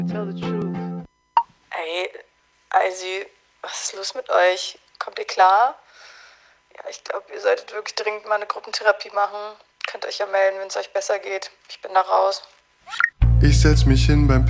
Tell the truth. Ey, Eisi, was ist los mit euch? Kommt ihr klar? Ja, ich glaube, ihr solltet wirklich dringend mal eine Gruppentherapie machen. Könnt euch ja melden, wenn es euch besser geht. Ich bin da raus. Ich setz mich hin beim